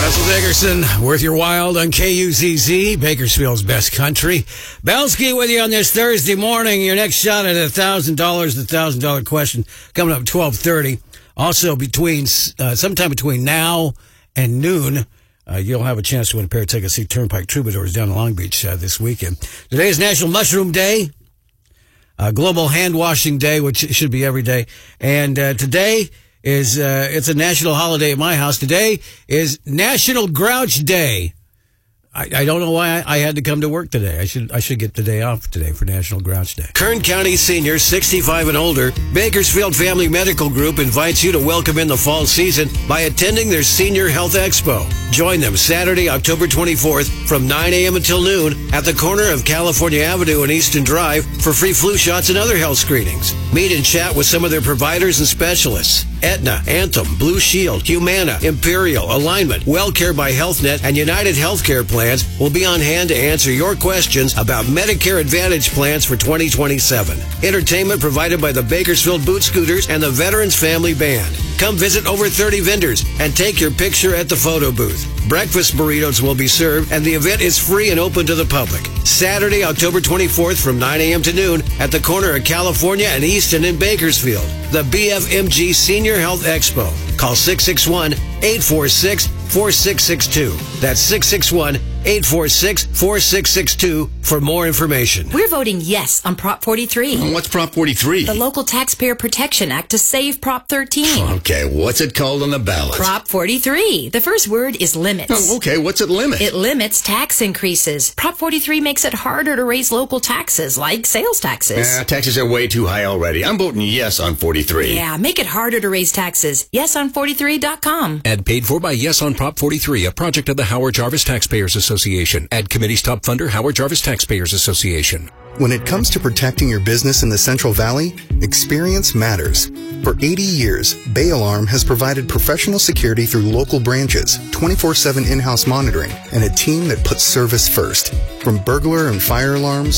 Russell Dickerson, Worth Your Wild on KUZZ, Bakersfield's best country. Belsky with you on this Thursday morning. Your next shot at $1,000, the $1,000 question, coming up at 12:30. Also, sometime between now and noon, you'll have a chance to win a pair of tickets to see Turnpike Troubadours down in Long Beach this weekend. Today is National Mushroom Day, Global Hand Washing Day, which should be every day. And today is it's a national holiday at my house. Today is National Grouch Day. I don't know why I had to come to work today. I should get the day off today for National Grouch Day. Kern County seniors 65 and older, Bakersfield Family Medical Group invites you to welcome in the fall season by attending their Senior Health Expo. Join them Saturday, October 24th from 9 a.m. until noon at the corner of California Avenue and Easton Drive for free flu shots and other health screenings. Meet and chat with some of their providers and specialists. Aetna, Anthem, Blue Shield, Humana, Imperial, Alignment, WellCare by HealthNet, and United Healthcare Plans will be on hand to answer your questions about Medicare Advantage plans for 2027. Entertainment provided by the Bakersfield Boot Scooters and the Veterans Family Band. Come visit over 30 vendors and take your picture at the photo booth. Breakfast burritos will be served, and the event is free and open to the public. Saturday, October 24th from 9 a.m. to noon at the corner of California and Easton in Bakersfield. The BFMG Senior Health Expo. Call 661-846-4662. That's 661-846-4662 for more information. We're voting yes on Prop 43. What's Prop 43? The Local Taxpayer Protection Act to save Prop 13. Okay, what's it called on the ballot? Prop 43. The first word is limits. Oh, okay, what's it limit? It limits tax increases. Prop 43 makes it harder to raise local taxes, like sales taxes. Taxes are way too high already. I'm voting yes on 43. Yeah, make it harder to raise taxes. YesOn43.com. Ad paid for by Yes on Prop 43, a project of the Howard Jarvis Taxpayers Association. Ad committee's top funder, Howard Jarvis Taxpayers Association. When it comes to protecting your business in the Central Valley, experience matters. For 80 years, Bay Alarm has provided professional security through local branches, 24/7 in-house monitoring, and a team that puts service first. From burglar and fire alarms